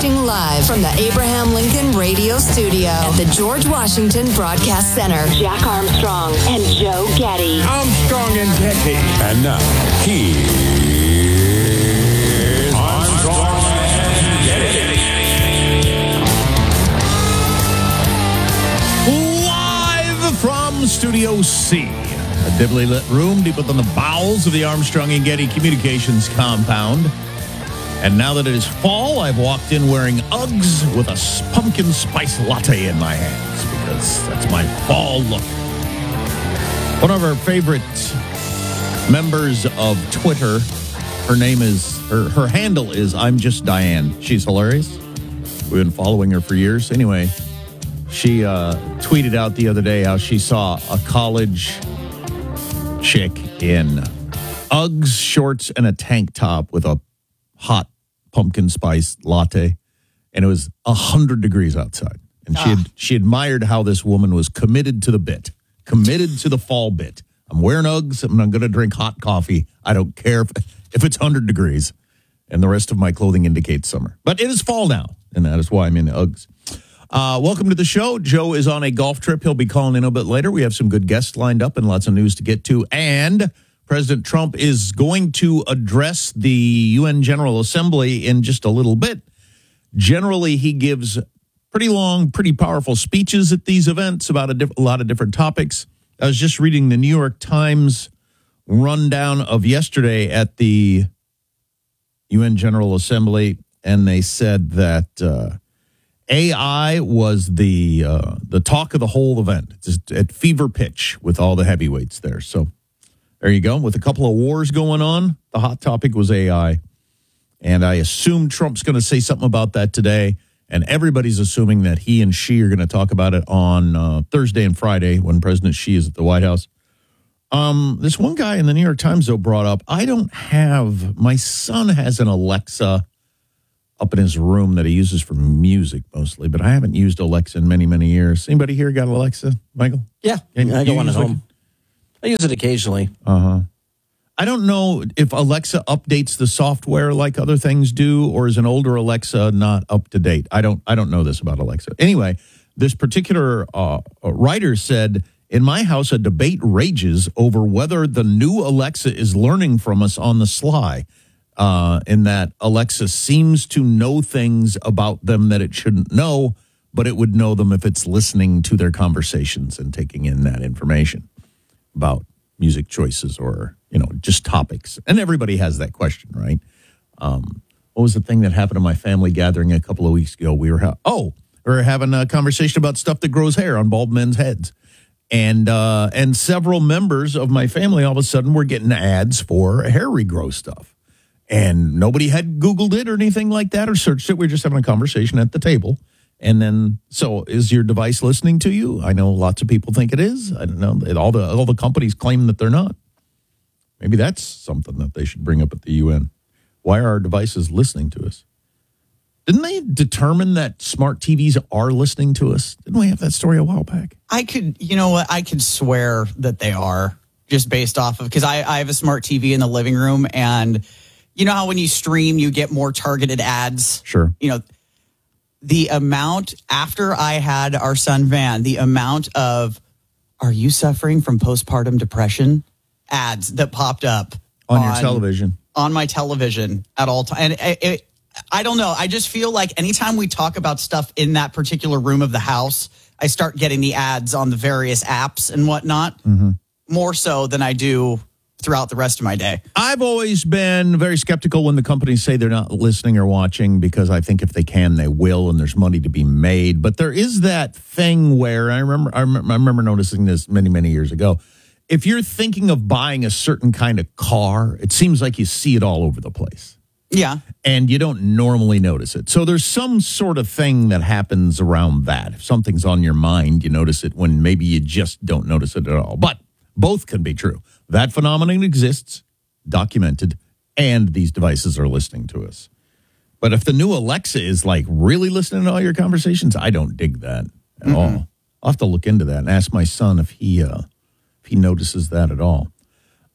Broadcasting live from the Abraham Lincoln Radio Studio at the George Washington Broadcast Center. Jack Armstrong and Joe Getty. Armstrong and Getty. And now, here's Armstrong and Getty. Live from Studio C, a dimly lit room deep within the bowels of the Armstrong and Getty Communications compound. And now that it is fall, I've walked in wearing Uggs with a pumpkin spice latte in my hands because that's my fall look. One of our favorite members of Twitter, her handle is I'm Just Diane. She's hilarious. We've been following her for years. Anyway, she tweeted out the other day how she saw a college chick in Uggs, shorts, and a tank top with a hot pumpkin spice latte, and it was 100 degrees outside. And she admired how this woman was committed to the bit, committed to the fall bit. I'm wearing Uggs, and I'm going to drink hot coffee. I don't care if it's 100 degrees, and the rest of my clothing indicates summer. But it is fall now, and that is why I'm in Uggs. Welcome to the show. Joe is on a golf trip. He'll be calling in a bit later. We have some good guests lined up and lots of news to get to, and President Trump is going to address the UN General Assembly in just a little bit. Generally, he gives pretty long, pretty powerful speeches at these events about a lot of different topics. I was just reading the New York Times rundown of yesterday at the UN General Assembly, and they said that AI was the talk of the whole event. It's just at fever pitch with all the heavyweights there. So there you go. With a couple of wars going on, the hot topic was AI. And I assume Trump's going to say something about that today. And everybody's assuming that he and Xi are going to talk about it on Thursday and Friday when President Xi is at the White House. This one guy in the New York Times, though, brought up, my son has an Alexa up in his room that he uses for music mostly, but I haven't used Alexa in many, many years. Anybody here got Alexa, Michael? Yeah, I got one at home. I use it occasionally. I don't know if Alexa updates the software like other things do, or is an older Alexa not up to date? I don't know this about Alexa. Anyway, this particular writer said, in my house, a debate rages over whether the new Alexa is learning from us on the sly, in that Alexa seems to know things about them that it shouldn't know, but it would know them if it's listening to their conversations and taking in that information about music choices or, just topics. And everybody has that question, right? What was the thing that happened in my family gathering a couple of weeks ago? We were having a conversation about stuff that grows hair on bald men's heads. And several members of my family all of a sudden were getting ads for hair regrowth stuff. And nobody had Googled it or anything like that or searched it. We were just having a conversation at the table. And then, so is your device listening to you? I know lots of people think it is. I don't know. All the companies claim that they're not. Maybe that's something that they should bring up at the UN. Why are our devices listening to us? Didn't they determine that smart TVs are listening to us? Didn't we have that story a while back? I could swear that they are, just based off of, because I have a smart TV in the living room, and you know how when you stream, you get more targeted ads? Sure. The amount, after I had our son Van, the amount of, are you suffering from postpartum depression ads that popped up on your television, on my television at all times. And I don't know. I just feel like anytime we talk about stuff in that particular room of the house, I start getting the ads on the various apps and whatnot, more so than I do throughout the rest of my day. I've always been very skeptical when the companies say they're not listening or watching, because I think if they can, they will, and there's money to be made. But there is that thing where I remember noticing this many, many years ago. If you're thinking of buying a certain kind of car, it seems like you see it all over the place. Yeah. And you don't normally notice it. So there's some sort of thing that happens around that. If something's on your mind, you notice it when maybe you just don't notice it at all. But both can be true. That phenomenon exists, documented, and these devices are listening to us. But if the new Alexa is like really listening to all your conversations, I don't dig that at all. I'll have to look into that and ask my son if he notices that at all.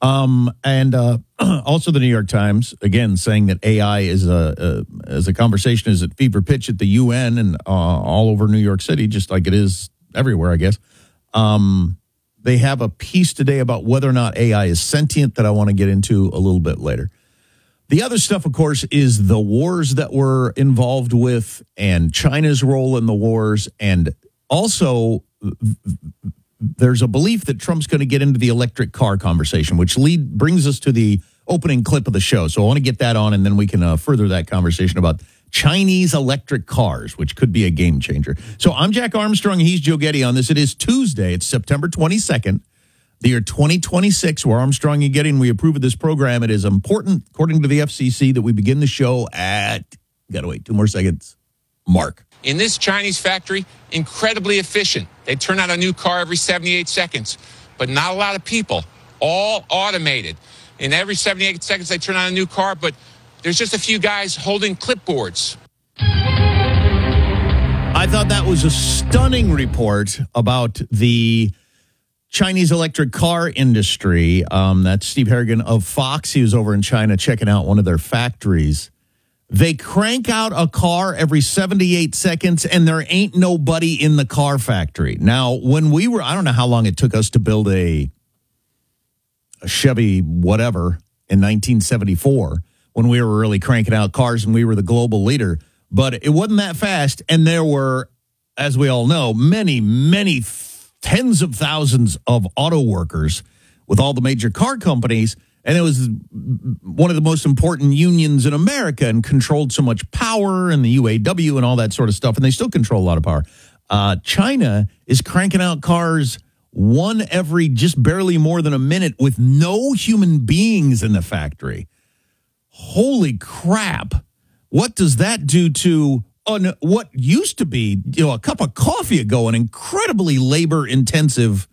And also the New York Times, again, saying that AI is as a conversation is at fever pitch at the UN and all over New York City, just like it is everywhere, I guess. They have a piece today about whether or not AI is sentient that I want to get into a little bit later. The other stuff, of course, is the wars that we're involved with and China's role in the wars. And also, there's a belief that Trump's going to get into the electric car conversation, which brings us to the opening clip of the show. So I want to get that on, and then we can further that conversation about Chinese electric cars, which could be a game changer. So I'm Jack Armstrong. He's Joe Getty on this. It is Tuesday. It's September 22nd. The year 2026, we're Armstrong and Getty, and we approve of this program. It is important, according to the FCC, that we begin the show at, gotta wait 2 more seconds, Mark. In this Chinese factory, incredibly efficient. They turn out a new car every 78 seconds, but not a lot of people, all automated. In every 78 seconds, they turn out a new car, but there's just a few guys holding clipboards. I thought that was a stunning report about the Chinese electric car industry. That's Steve Harrigan of Fox. He was over in China checking out one of their factories. They crank out a car every 78 seconds, and there ain't nobody in the car factory. Now, when we were, I don't know how long it took us to build a Chevy whatever in 1974, when we were really cranking out cars and we were the global leader. But it wasn't that fast, and there were, as we all know, many tens of thousands of auto workers with all the major car companies, and it was one of the most important unions in America and controlled so much power and the UAW and all that sort of stuff, and they still control a lot of power. China is cranking out cars one every just barely more than a minute with no human beings in the factory. Holy crap. What does that do to what used to be, a cup of coffee ago, an incredibly labor-intensive,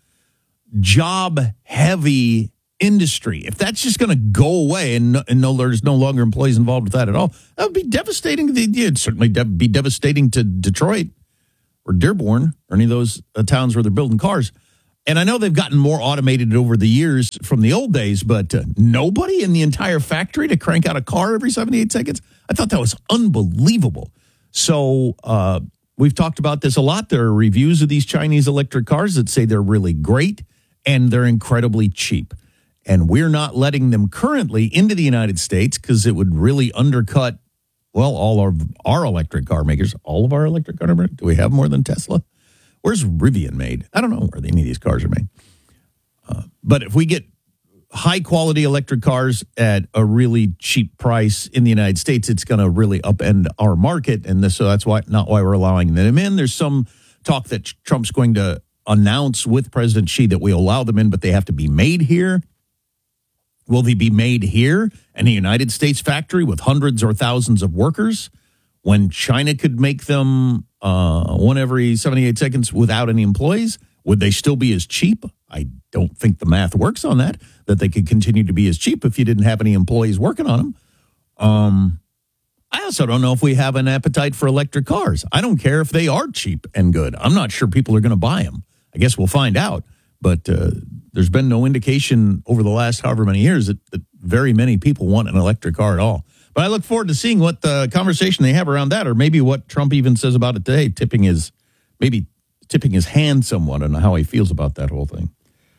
job-heavy industry? If that's just going to go away and there's no longer employees involved with that at all, that would be devastating. It'd certainly be devastating to Detroit or Dearborn or any of those towns where they're building cars. And I know they've gotten more automated over the years from the old days, but nobody in the entire factory to crank out a car every 78 seconds? I thought that was unbelievable. So we've talked about this a lot. There are reviews of these Chinese electric cars that say they're really great and they're incredibly cheap. And we're not letting them currently into the United States because it would really undercut, well, all of our electric car makers. All of our electric car makers? Do we have more than Tesla? Where's Rivian made? I don't know where any of these cars are made. But if we get high-quality electric cars at a really cheap price in the United States, it's going to really upend our market. And so that's not why we're allowing them in. There's some talk that Trump's going to announce with President Xi that we allow them in, but they have to be made here. Will they be made here in a United States factory with hundreds or thousands of workers when China could make them one every 78 seconds without any employees? Would they still be as cheap? I don't think the math works on that they could continue to be as cheap if you didn't have any employees working on them. I also don't know if we have an appetite for electric cars. I don't care if they are cheap and good. I'm not sure people are going to buy them. I guess we'll find out. But there's been no indication over the last however many years that very many people want an electric car at all. But I look forward to seeing what the conversation they have around that, or maybe what Trump even says about it today, tipping his hand somewhat on how he feels about that whole thing.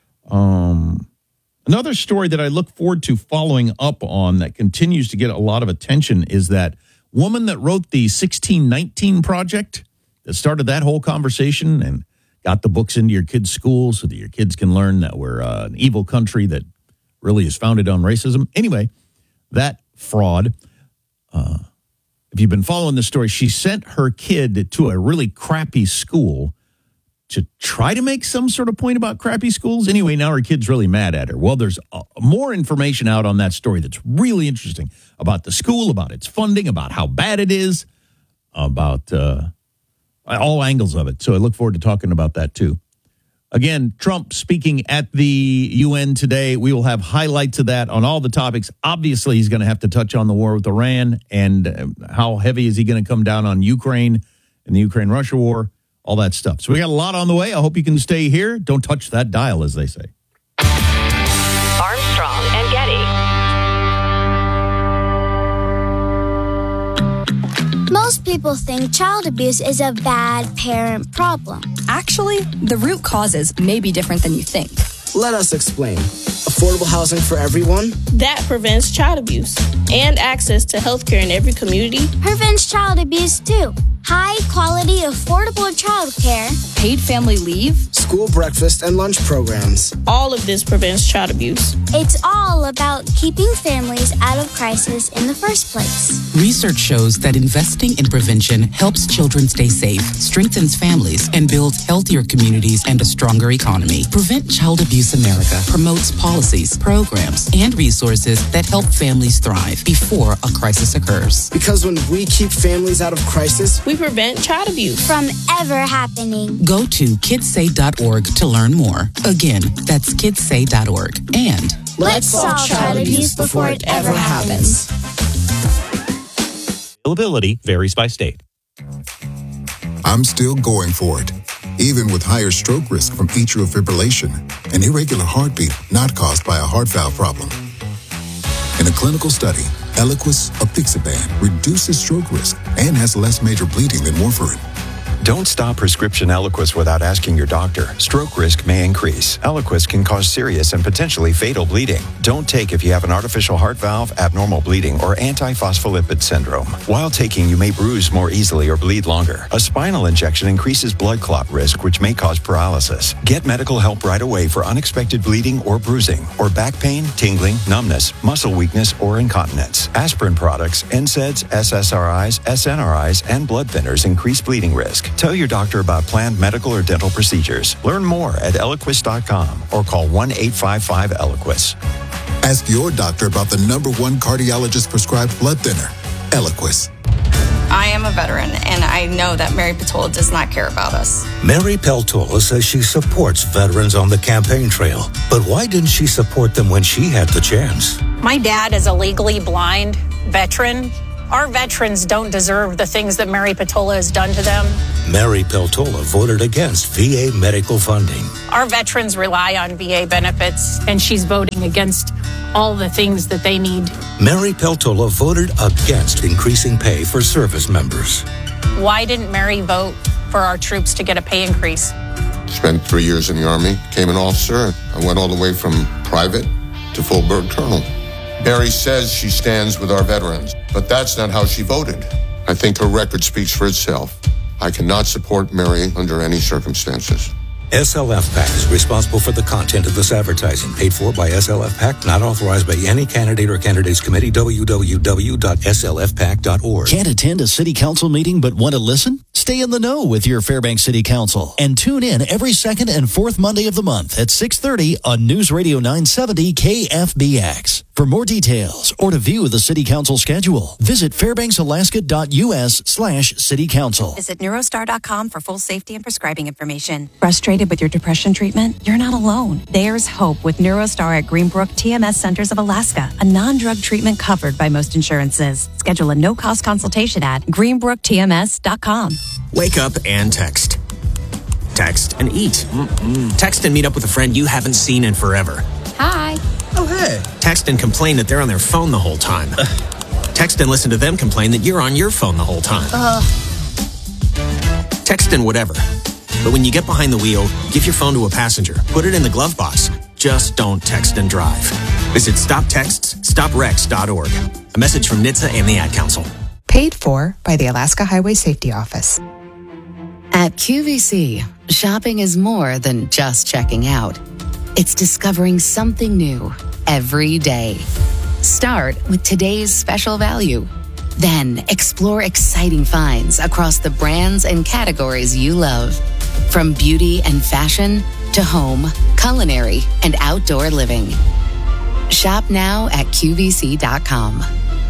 Another story that I look forward to following up on that continues to get a lot of attention is that woman that wrote the 1619 Project that started that whole conversation and got the books into your kids' schools so that your kids can learn that we're an evil country that really is founded on racism. Anyway, that fraud, if you've been following this story, she sent her kid to a really crappy school to try to make some sort of point about crappy schools. Anyway, now her kid's really mad at her. Well, there's more information out on that story that's really interesting about the school, about its funding, about how bad it is, about all angles of it. So I look forward to talking about that too. Again, Trump speaking at the UN today. We will have highlights of that on all the topics. Obviously, he's going to have to touch on the war with Iran and how heavy is he going to come down on Ukraine and the Ukraine-Russia war, all that stuff. So we got a lot on the way. I hope you can stay here. Don't touch that dial, as they say. Armstrong Most people think child abuse is a bad parent problem. Actually, the root causes may be different than you think. Let us explain. Affordable housing for everyone? That prevents child abuse and access to healthcare in every community. Prevents child abuse too. High quality, affordable childcare. Paid family leave. School breakfast and lunch programs. All of this prevents child abuse. It's all about keeping families out of crisis in the first place. Research shows that investing in prevention helps children stay safe, strengthens families, and builds healthier communities and a stronger economy. Prevent Child Abuse America promotes policies, programs, and resources that help families thrive before a crisis occurs. Because when we keep families out of crisis, we prevent child abuse from ever happening. Go to kidssay.org to learn more. Again, that's kidssay.org. And let's solve child abuse before it ever happens. Availability varies by state. I'm still going for it, even with higher stroke risk from atrial fibrillation, an irregular heartbeat not caused by a heart valve problem. In a clinical study, Eliquis apixaban reduces stroke risk and has less major bleeding than warfarin. Don't stop prescription Eliquis without asking your doctor. Stroke risk may increase. Eliquis can cause serious and potentially fatal bleeding. Don't take if you have an artificial heart valve, abnormal bleeding, or antiphospholipid syndrome. While taking, you may bruise more easily or bleed longer. A spinal injection increases blood clot risk, which may cause paralysis. Get medical help right away for unexpected bleeding or bruising, or back pain, tingling, numbness, muscle weakness, or incontinence. Aspirin products, NSAIDs, SSRIs, SNRIs, and blood thinners increase bleeding risk. Tell your doctor about planned medical or dental procedures. Learn more at Eliquis.com or call 1-855-ELIQUIS. Ask your doctor about the #1 cardiologist prescribed blood thinner, Eliquis. I am a veteran, and I know that Mary Peltola does not care about us. Mary Peltola says she supports veterans on the campaign trail. But why didn't she support them when she had the chance? My dad is a legally blind veteran. Our veterans don't deserve the things that Mary Peltola has done to them. Mary Peltola voted against VA medical funding. Our veterans rely on VA benefits, and she's voting against all the things that they need. Mary Peltola voted against increasing pay for service members. Why didn't Mary vote for our troops to get a pay increase? Spent 3 years in the Army, became an officer. I went all the way from private to full bird colonel. Mary says she stands with our veterans, but that's not how she voted. I think her record speaks for itself. I cannot support Mary under any circumstances. SLF PAC is responsible for the content of this advertising. Paid for by SLF PAC, not authorized by any candidate or candidates committee. www.slfpac.org. Can't attend a city council meeting but want to listen? Stay in the know with your Fairbanks City Council and tune in every second and fourth Monday of the month at 6:30 on News Radio 970 KFBX. For more details or to view the City Council schedule, visit fairbanksalaska.us/City Council. Visit Neurostar.com for full safety and prescribing information. Frustrated with your depression treatment? You're not alone. There's hope with Neurostar at Greenbrook TMS Centers of Alaska, a non-drug treatment covered by most insurances. Schedule a no-cost consultation at greenbrooktms.com. Wake up and text. Text and eat. Text and meet up with a friend you haven't seen in forever. Hi. Oh, hey. Text and complain that they're on their phone the whole time. Text and listen to them complain that you're on your phone the whole time. Text and whatever. But when you get behind the wheel, give your phone to a passenger. Put it in the glove box. Just don't text and drive. Visit StopTextsStopWrecks.org. A message from NHTSA and the Ad Council. Paid for by the Alaska Highway Safety Office. At QVC, shopping is more than just checking out. It's discovering something new every day. Start with today's special value. Then explore exciting finds across the brands and categories you love. From beauty and fashion to home, culinary, and outdoor living. Shop now at QVC.com.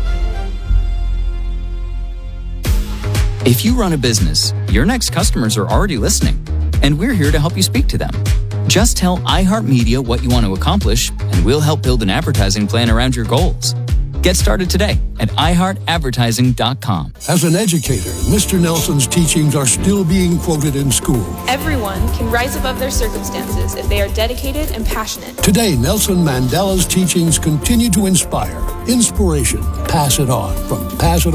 If you run a business, your next customers are already listening, and we're here to help you speak to them. Just tell iHeartMedia what you want to accomplish, and we'll help build an advertising plan around your goals. Get started today at iHeartAdvertising.com. As an educator, Mr. Nelson's teachings are still being quoted in school. Everyone can rise above their circumstances if they are dedicated and passionate. Today, Nelson Mandela's teachings continue to inspire. Inspiration. Pass it on. From Pass It